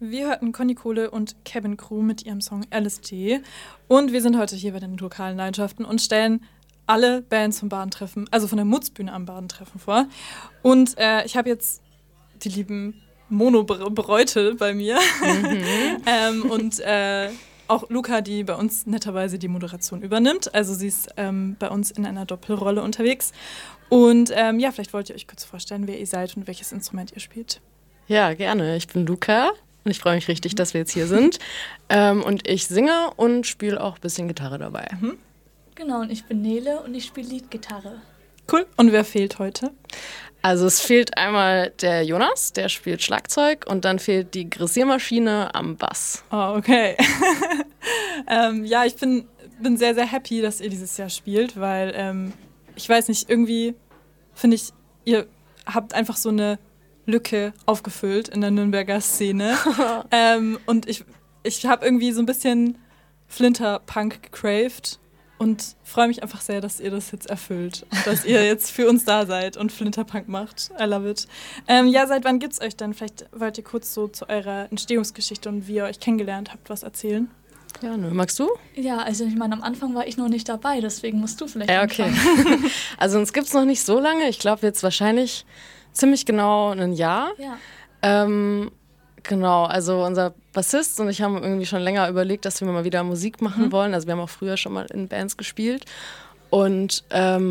Wir hörten Conny Kohle und Cabin Crew mit ihrem Song LSD. Und wir sind heute hier bei den lokalen Leidenschaften und stellen alle Bands vom Badentreffen, also von der Mutzbühne am Badentreffen vor. Und ich habe jetzt die lieben Mono-Bräute bei mir. Und auch Luca, die bei uns netterweise die Moderation übernimmt. Also sie ist bei uns in einer Doppelrolle unterwegs. Und vielleicht wollt ihr euch kurz vorstellen, wer ihr seid und welches Instrument ihr spielt. Ja, gerne. Ich bin Luca und ich freue mich richtig, dass wir jetzt hier sind. Und ich singe und spiele auch ein bisschen Gitarre dabei. Genau, und ich bin Nele und ich spiele Leadgitarre. Cool. Und wer fehlt heute? Also es fehlt einmal der Jonas, der spielt Schlagzeug, und dann fehlt die Grissiermaschine am Bass. Oh, okay. Ich bin sehr, sehr happy, dass ihr dieses Jahr spielt, weil ich weiß nicht, irgendwie finde ich, ihr habt einfach so eine Lücke aufgefüllt in der Nürnberger Szene. Und ich habe irgendwie so ein bisschen Flinterpunk gecraved und freue mich einfach sehr, dass ihr das jetzt erfüllt und dass ihr jetzt für uns da seid und Flinterpunk macht. I love it. Seit wann gibt's euch denn? Vielleicht wollt ihr kurz so zu eurer Entstehungsgeschichte und wie ihr euch kennengelernt habt, was erzählen. Gerne. Magst du? Ja, also ich meine, am Anfang war ich noch nicht dabei, deswegen musst du vielleicht anfangen. Also uns gibt's noch nicht so lange. Ich glaube jetzt wahrscheinlich ziemlich genau ein Jahr. Ja. Genau, also unser Bassist und ich haben irgendwie schon länger überlegt, dass wir mal wieder Musik machen wollen. Also wir haben auch früher schon mal in Bands gespielt. Und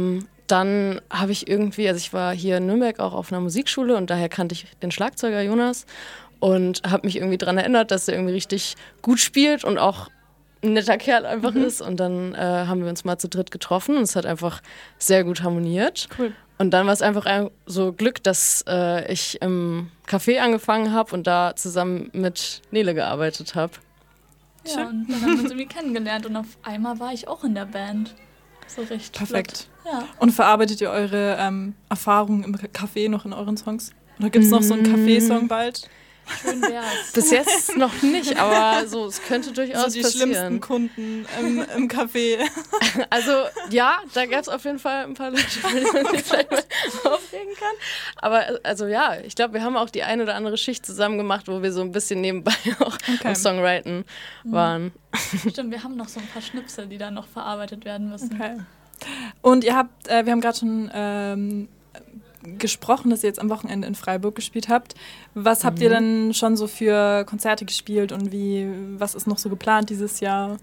dann habe ich irgendwie, also ich war hier in Nürnberg auch auf einer Musikschule und daher kannte ich den Schlagzeuger Jonas und habe mich irgendwie daran erinnert, dass er irgendwie richtig gut spielt und auch ein netter Kerl einfach ist. Und dann haben wir uns mal zu dritt getroffen und es hat einfach sehr gut harmoniert. Cool. Und dann war es einfach so Glück, dass ich im Café angefangen habe und da zusammen mit Nele gearbeitet habe. Ja, und dann haben wir uns irgendwie kennengelernt und auf einmal war ich auch in der Band. So richtig perfekt. Flott. Ja. Und verarbeitet ihr eure Erfahrungen im Café noch in euren Songs? Oder gibt es noch so einen Café-Song bald? Schön wär's. Bis jetzt noch nicht, aber so, es könnte durchaus so die passieren. Schlimmsten Kunden im Café. Also ja, da gab es auf jeden Fall ein paar Leute, die man vielleicht mal aufregen kann. Aber also ja, ich glaube, wir haben auch die eine oder andere Schicht zusammen gemacht, wo wir so ein bisschen nebenbei auch am Songwriten waren. Stimmt, wir haben noch so ein paar Schnipsel, die dann noch verarbeitet werden müssen. Okay. Und wir haben gerade schon gesprochen, dass ihr jetzt am Wochenende in Freiburg gespielt habt. Was habt ihr denn schon so für Konzerte gespielt und was ist noch so geplant dieses Jahr?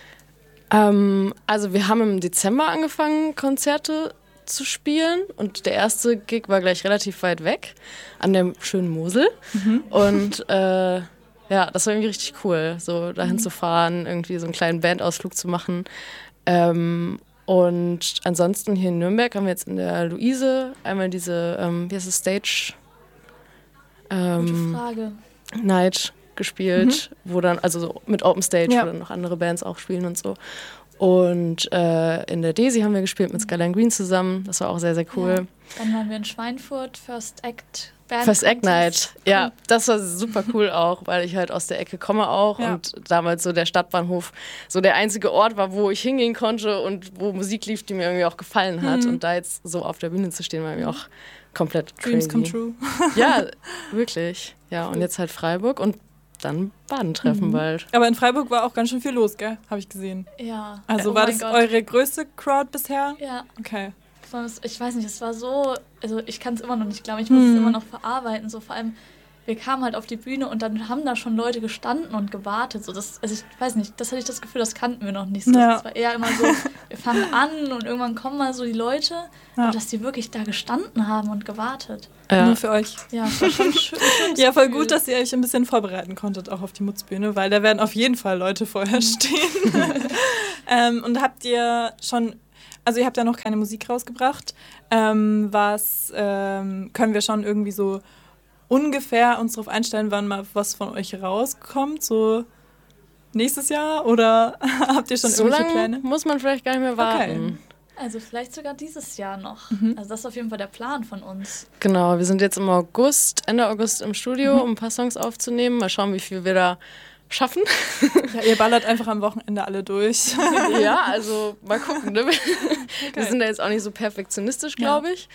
Also wir haben im Dezember angefangen, Konzerte zu spielen und der erste Gig war gleich relativ weit weg, an der schönen Mosel. Und das war irgendwie richtig cool, so dahin zu fahren, irgendwie so einen kleinen Bandausflug zu machen. Und ansonsten hier in Nürnberg haben wir jetzt in der Luise einmal diese, wie heißt es, Stage Gute Frage. Night gespielt, wo dann, also so mit Open Stage, wo dann noch andere Bands auch spielen und so. Und in der Desi haben wir gespielt mit Skyline Green zusammen, das war auch sehr, sehr cool. Ja. Dann waren wir in Schweinfurt, First Act Night, ja, das war super cool auch, weil ich halt aus der Ecke komme auch und damals so der Stadtbahnhof so der einzige Ort war, wo ich hingehen konnte und wo Musik lief, die mir irgendwie auch gefallen hat. Und da jetzt so auf der Bühne zu stehen, war mir auch komplett crazy. Dreams come true. Ja, wirklich. Ja, und jetzt halt Freiburg und dann Badentreffen bald. Aber in Freiburg war auch ganz schön viel los, gell? Habe ich gesehen. Ja. Also war das eure größte Crowd bisher? Ja. Okay. Ich weiß nicht, es war so, also ich kann es immer noch nicht glauben, ich muss es immer noch verarbeiten, so vor allem, wir kamen halt auf die Bühne und dann haben da schon Leute gestanden und gewartet, so das, also ich weiß nicht, das hatte ich das Gefühl, das kannten wir noch nicht so, das war eher immer so, wir fangen an und irgendwann kommen mal so die Leute, aber dass die wirklich da gestanden haben und gewartet. Ja. Nur für euch. Ja, das war schon schön. Ja, voll gut, dass ihr euch ein bisschen vorbereiten konntet, auch auf die Mutzbühne, weil da werden auf jeden Fall Leute vorher stehen. Und habt ihr schon... Also ihr habt ja noch keine Musik rausgebracht. Können wir schon irgendwie so ungefähr uns darauf einstellen, wann mal was von euch rauskommt? So nächstes Jahr? Oder habt ihr schon irgendwelche Pläne? Muss man vielleicht gar nicht mehr warten. Okay. Also vielleicht sogar dieses Jahr noch. Also das ist auf jeden Fall der Plan von uns. Genau, wir sind jetzt im Ende August im Studio, um ein paar Songs aufzunehmen. Mal schauen, wie viel wir da schaffen. Ja, ihr ballert einfach am Wochenende alle durch. Ja, also mal gucken. Ne? Wir sind da jetzt auch nicht so perfektionistisch, glaube ich.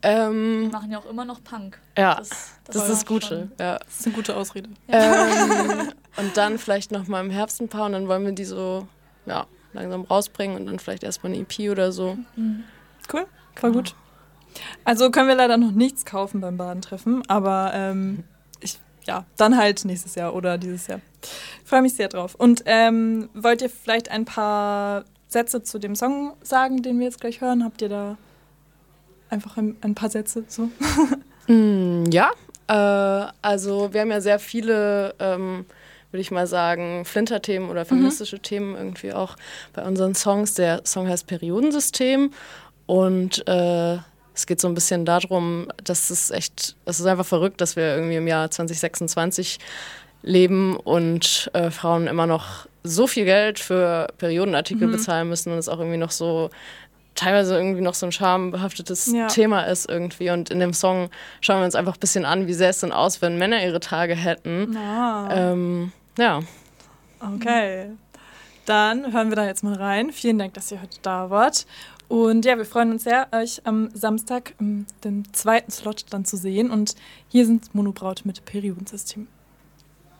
Wir machen ja auch immer noch Punk. Ja, das ist das Gute. Schon. Ja. Das ist eine gute Ausrede. Und dann vielleicht nochmal im Herbst ein paar und dann wollen wir die so langsam rausbringen und dann vielleicht erstmal eine EP oder so. Cool, voll gut. Also können wir leider noch nichts kaufen beim Badentreffen, aber dann halt nächstes Jahr oder dieses Jahr. Ich freue mich sehr drauf. Und wollt ihr vielleicht ein paar Sätze zu dem Song sagen, den wir jetzt gleich hören? Habt ihr da einfach ein paar Sätze so? Also wir haben ja sehr viele, würde ich mal sagen, Flinter-Themen oder feministische Themen irgendwie auch bei unseren Songs. Der Song heißt Periodensystem und es geht so ein bisschen darum, es ist einfach verrückt, dass wir irgendwie im Jahr 2026 leben und Frauen immer noch so viel Geld für Periodenartikel bezahlen müssen und es auch irgendwie noch so teilweise irgendwie noch so ein schambehaftetes Thema ist irgendwie. Und in dem Song schauen wir uns einfach ein bisschen an, wie sähe es denn aus, wenn Männer ihre Tage hätten. Okay. Dann hören wir da jetzt mal rein. Vielen Dank, dass ihr heute da wart. Und ja, wir freuen uns sehr, euch am Samstag, den zweiten Slot dann zu sehen. Und hier sind Monobraut mit Periodensystem.